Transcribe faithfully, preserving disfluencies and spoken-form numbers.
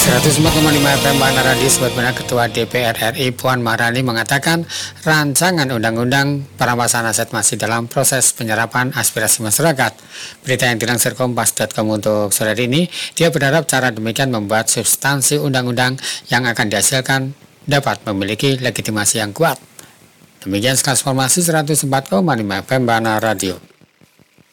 seratus empat koma lima F M Bana Radio. Sobat Benar, Ketua D P R R I Puan Maharani mengatakan rancangan undang-undang perampasan aset masih dalam proses penyerapan aspirasi masyarakat. Berita yang dilansir kompas titik com untuk sore ini, dia berharap cara demikian membuat substansi undang-undang yang akan dihasilkan dapat memiliki legitimasi yang kuat. Demikian sekilas informasi seratus empat koma lima F M Bana Radio.